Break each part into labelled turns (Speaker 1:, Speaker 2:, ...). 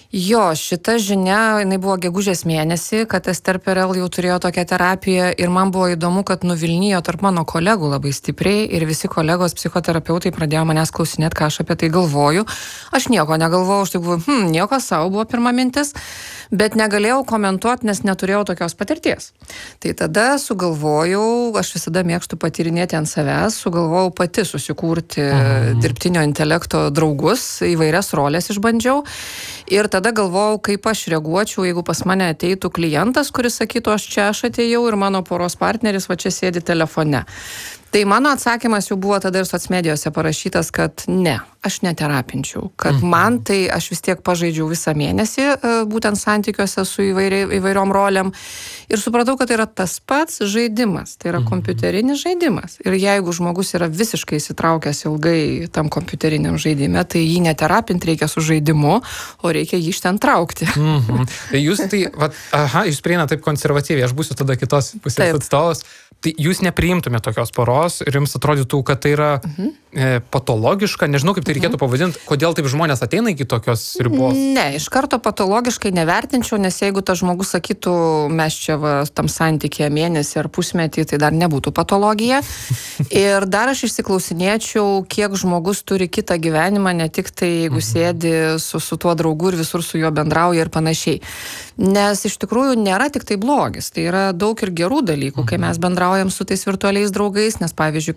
Speaker 1: Jo, šita žinia, jinai buvo gegužės mėnesį, kad Ester Perel jau turėjo tokią terapiją ir man buvo įdomu, kad nuvilnijo tarp mano kolegų labai stipriai ir visi kolegos psichoterapeutai pradėjo manęs klausinėti, ką aš apie tai galvoju. Aš nieko negalvojau, aš tik buvau, nieko savo buvo pirma mintis, bet negalėjau komentuoti, nes neturėjau tokios patirties. Tai tada sugalvojau, aš visada mėgstu patyrinėti ant savęs, sugalvojau pati susikurti dirbtinio intelekto draugus, įvairias rolės išbandžiau. Ir tada galvojau, kaip aš reaguočiau, jeigu pas mane ateitų klientas, kuris sakytų, aš atėjau ir mano poros partneris va čia sėdi telefone. Tai mano atsakymas jau buvo tada ir socmedijose parašytas, kad ne, aš neterapinčiau, kad man tai aš vis tiek pažaidžiau visą mėnesį būtent santykiuose su įvairiom rolėm ir supratau, kad tai yra tas pats žaidimas, tai yra kompiuterinis žaidimas. Ir jeigu žmogus yra visiškai įsitraukęs ilgai tam kompiuteriniam žaidime, tai jį neterapinti reikia su žaidimu, o reikia jį iš ten traukti.
Speaker 2: Jūs tai, jūs prieina taip konservatyviai, aš būsiu tada kitos pusės atstovas. Tai jūs nepriimtumėte tokios poros ir jums atrodytų, kad tai yra patologiška, nežinau kaip tai reikėtų pavadinti, kodėl taip žmonės ateina iki tokios ribos?
Speaker 1: Ne, iš karto patologiškai nevertinčiau, nes jeigu tas žmogus sakytų, mes čia tam santykėje mėnesį ar pusmetį, tai dar nebūtų patologija. Ir dar aš išsiklausinėčiau, kiek žmogus turi kitą gyvenimą, ne tik tai, jeigu sėdi su tuo draugu ir visur su juo bendrauja ir panašiai. Nes iš tikrųjų nėra tik tai blogis, tai yra daug ir gerų dalykų, kai mes bendraujam su tais virtualiais draugais, nes pavyzdžiui,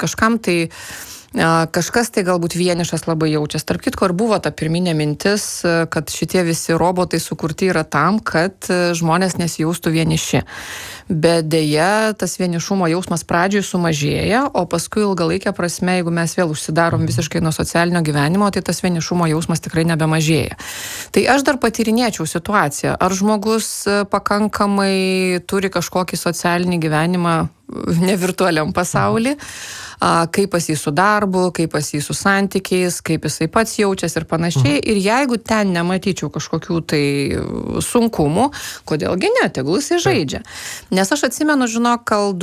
Speaker 1: kažkas tai galbūt vienišas labai jaučiasi. Tarp kitko ir buvo ta pirminė mintis, kad šitie visi robotai sukurti yra tam, kad žmonės nesijaustų vieniši. Bet deja, tas vienišumo jausmas pradžioj sumažėja, o paskui ilgalaikė prasme, jeigu mes vėl užsidarom visiškai nuo socialinio gyvenimo, tai tas vienišumo jausmas tikrai nebemažėja. Tai aš dar patyrinėčiau situaciją, ar žmogus pakankamai turi kažkokį socialinį gyvenimą nevirtualiam pasauly, kaip pas jį su darbu, kaip pas jį su santykiais, kaip jisai pats jaučiasi ir panašiai. Ir jeigu ten nematyčiau kažkokių tai sunkumų, kodėlgi ne, tegul jisai žaidžia. Nes aš atsimenu, žinok, kal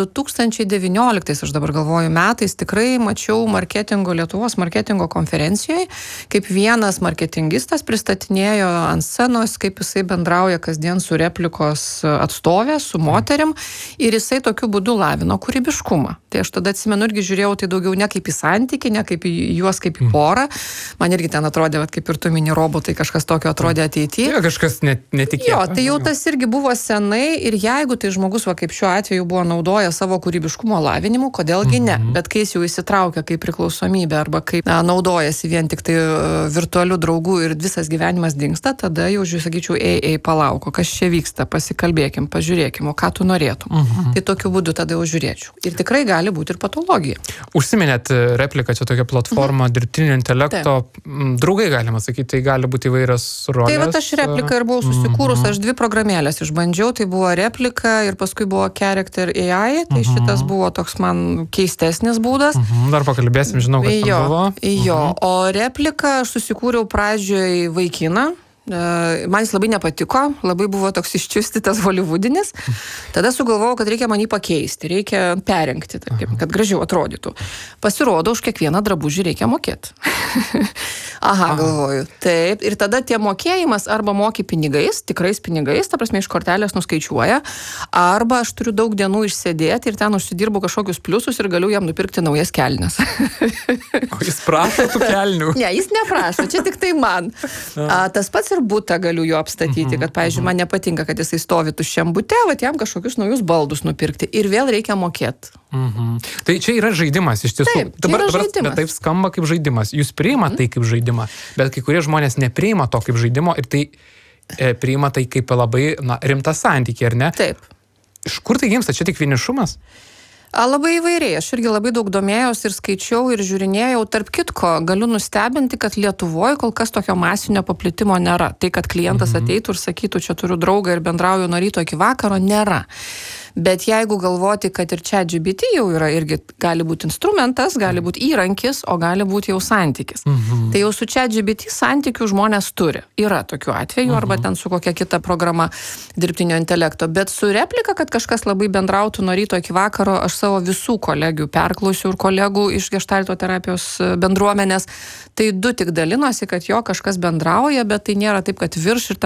Speaker 1: 2019, aš dabar galvoju, metais tikrai mačiau Lietuvos marketingo konferencijoje, kaip vienas marketingistas pristatinėjo ant scenos, kaip jisai bendrauja kasdien su replikos atstovė, su moterim, ir jisai tokiu būdu lavino kūrybiškumą. Tai aš tada atsimenu irgi žiūrėjau tai daugiau ne kaip į santykį, ne kaip į juos kaip į porą. Man irgi ten atrodė, kaip ir tu mini robotai, kažkas tokio atrodė ateityje.
Speaker 2: Jo, kažkas netikėta.
Speaker 1: Jo, tai jau tas irgi buvo senai ir jeigu tai žmogus, kaip šiuo atveju buvo naudoja savo kūrybiškumo lavinimu, kodėlgi ne. Bet kai jis jau įsitraukia kaip priklausomybė arba kaip naudojasi vien tik tai virtualių draugų ir visas gyvenimas dingsta, tada jau, sakyčiau, palauko, kas čia vyksta, pasikalbėkim, pažiūrėkim, o ką tu norėtum. Tai tokiu būdu tada jau žiūrėčiau. Ir tikrai gali būti ir patologija.
Speaker 2: Užsiminėt repliką, čia tokia platforma dirbtinio intelekto. Draugai, galima sakyti, tai gali būti įvairios rolės.
Speaker 1: Tai va aš repliką ir buvau susikūrus, aš 2 programėlės išbandžiau, tai buvo replika ir paskui buvo Character AI, tai šitas buvo toks man keistesnis būdas.
Speaker 2: Dar pakalbėsim, žinau, kad ten buvo.
Speaker 1: Jo, o repliką aš susikūriau pradžioj vaikiną. Man jis labai nepatiko, labai buvo toks iščiustytas holivudinis. Tada sugalvojau, kad reikia man jį pakeisti, reikia perrengti, tarkim, kad gražiau atrodytų. Pasirodo, už kiekvieną drabužį reikia mokėti. Galvoju. Taip, ir tada tie mokėjimas arba moki pinigais, tikrais pinigais, ta prasme iš kortelės nuskaičiuoja, arba aš turiu daug dienų išsėdėti ir ten užsidirbu kažkokius pliusus ir galiu jam nupirkti naujas kelnes.
Speaker 2: O jis prašo tų kelnių?
Speaker 1: Ne, jis neprašo, čia tik tai man. Tas pats ir butą galiu jo apstatyti, kad, pavyzdžiui, man nepatinka, kad jisai stovi tuščiam bute, vat jam kažkokius naujus baldus nupirkti ir vėl reikia mokėti.
Speaker 2: Tai čia yra žaidimas iš tiesų.
Speaker 1: Taip, dabar žaidimas.
Speaker 2: Taip skamba kaip žaidimas. Jūs priima tai kaip žaidimą, bet kai kurie žmonės nepriima to kaip žaidimo ir tai priima tai kaip labai rimtą santykį, ar ne?
Speaker 1: Taip.
Speaker 2: Iš kur tai gimsta? Čia tik vienišumas?
Speaker 1: Labai įvairiai. Aš irgi labai daug domėjausi ir skaičiau ir žiūrinėjau. Tarp kitko, galiu nustebinti, kad Lietuvoje kol kas tokio masinio paplitimo nėra. Tai, kad klientas ateitų ir sakytų, čia turiu draugą ir bendrauju nuo ryto iki vakaro, nėra. Bet jeigu galvoti, kad ir ChatGPT jau yra irgi gali būti instrumentas, gali būti įrankis, o gali būti jau santykis. Tai jau su ChatGPT santykių žmonės turi. Yra tokių atvejų, arba ten su kokia kita programa dirbtinio intelekto. Bet su replika, kad kažkas labai bendrautų nuo ryto iki vakaro, aš savo visų kolegių perklausiau ir kolegų iš geštalto terapijos bendruomenės. Tai 2 tik dalinosi, kad jo kažkas bendrauja, bet tai nėra taip, kad virš ir